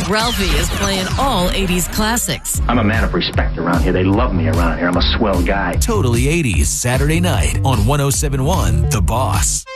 Ralphie is playing all 80s classics. I'm a man of respect around here. They love me around here. I'm a swell guy. Totally 80s, Saturday night on 107.1 The Boss.